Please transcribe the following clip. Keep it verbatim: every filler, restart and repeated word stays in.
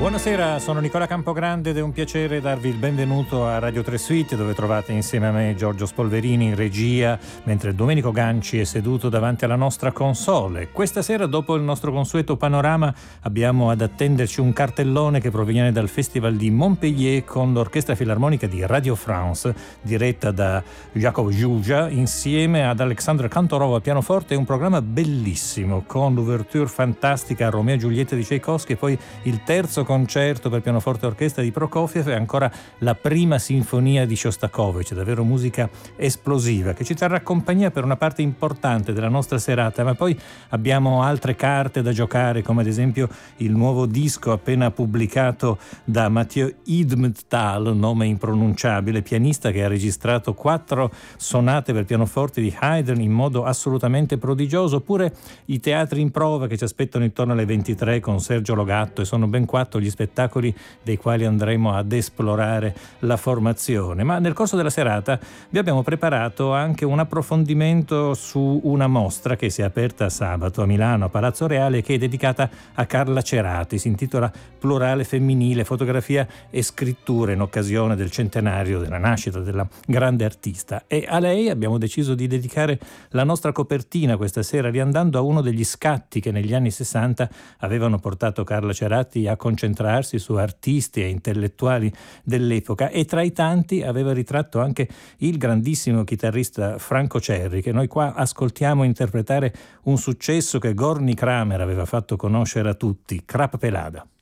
Buonasera, sono Nicola Campogrande ed è un piacere darvi il benvenuto a Radio tre Suite, dove trovate insieme a me Giorgio Spolverini in regia, mentre Domenico Ganci è seduto davanti alla nostra console. Questa sera, dopo il nostro consueto panorama, abbiamo ad attenderci un cartellone che proviene dal Festival di Montpellier con l'Orchestra Filarmonica di Radio France, diretta da Jacob Giugia, insieme ad Alexandre Kantorov al pianoforte. È un programma bellissimo, con l'ouverture fantastica a Romeo e Giulietta di Tchaikovsky e poi il terzo concerto per pianoforte e orchestra di Prokofiev e ancora la prima sinfonia di Shostakovich, davvero musica esplosiva che ci terrà compagnia per una parte importante della nostra serata, ma poi abbiamo altre carte da giocare, come ad esempio il nuovo disco appena pubblicato da Mathieu Hidmtal, nome impronunciabile, pianista che ha registrato quattro sonate per pianoforte di Haydn in modo assolutamente prodigioso, oppure i teatri in prova che ci aspettano intorno alle ventitré con Sergio Logatto, e sono ben quattro gli spettacoli dei quali andremo ad esplorare la formazione. Ma nel corso della serata vi abbiamo preparato anche un approfondimento su una mostra che si è aperta sabato a Milano, a Palazzo Reale, che è dedicata a Carla Cerati. Si intitola Plurale femminile, fotografia e scrittura, in occasione del centenario della nascita della grande artista. E a lei abbiamo deciso di dedicare la nostra copertina questa sera, riandando a uno degli scatti che negli anni sessanta avevano portato Carla Cerati a concentrarsi su artisti e intellettuali dell'epoca, e tra i tanti aveva ritratto anche il grandissimo chitarrista Franco Cerri, che noi qua ascoltiamo interpretare un successo che Gorny Kramer aveva fatto conoscere a tutti, Crap Pelada.